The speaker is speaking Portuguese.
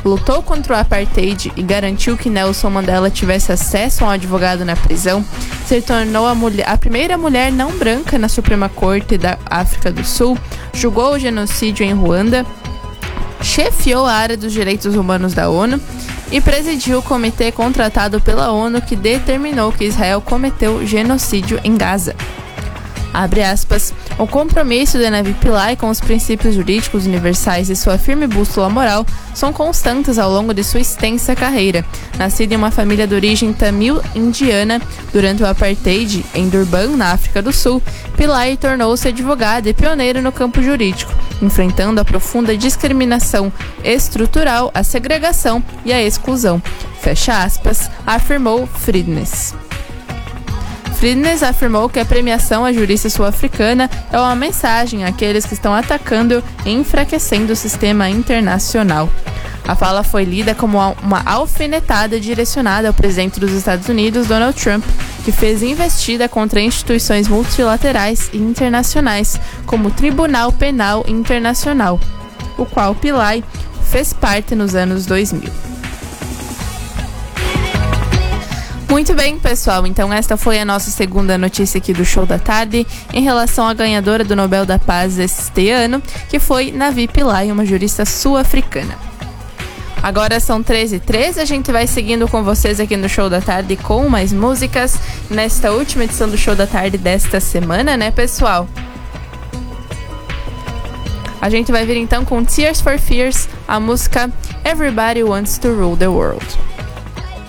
lutou contra o apartheid e garantiu que Nelson Mandela tivesse acesso a um advogado na prisão, se tornou a primeira mulher não branca na Suprema Corte da África do Sul, julgou o genocídio em Ruanda, chefiou a área dos direitos humanos da ONU e presidiu o comitê contratado pela ONU que determinou que Israel cometeu genocídio em Gaza. Abre aspas, o compromisso de Navi Pillay com os princípios jurídicos universais e sua firme bússola moral são constantes ao longo de sua extensa carreira. Nascida em uma família de origem tamil indiana durante o apartheid em Durban, na África do Sul, Pillay tornou-se advogada e pioneira no campo jurídico, enfrentando a profunda discriminação estrutural, a segregação e a exclusão. Fecha aspas, afirmou Friedness. Friedness afirmou que a premiação à jurista sul-africana é uma mensagem àqueles que estão atacando e enfraquecendo o sistema internacional. A fala foi lida como uma alfinetada direcionada ao presidente dos Estados Unidos, Donald Trump, que fez investida contra instituições multilaterais e internacionais, como o Tribunal Penal Internacional, o qual Pillay fez parte nos anos 2000. Muito bem, pessoal, então esta foi a nossa segunda notícia aqui do Show da Tarde em relação à ganhadora do Nobel da Paz este ano, que foi Navi Pillay, uma jurista sul-africana. Agora são 13h13, a gente vai seguindo com vocês aqui no Show da Tarde com mais músicas nesta última edição do Show da Tarde desta semana, né, pessoal? A gente vai vir então com Tears for Fears, a música Everybody Wants to Rule the World.